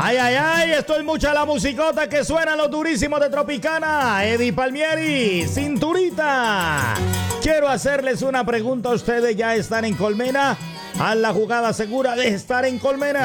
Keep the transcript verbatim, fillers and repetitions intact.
Ay, ay, ay, esto es mucha la musicota que suena los durísimos de Tropicana. Eddie Palmieri, Cinturita. Quiero hacerles una pregunta. ¿Ustedes ya están en Colmena? ¿A la jugada segura de estar en Colmena?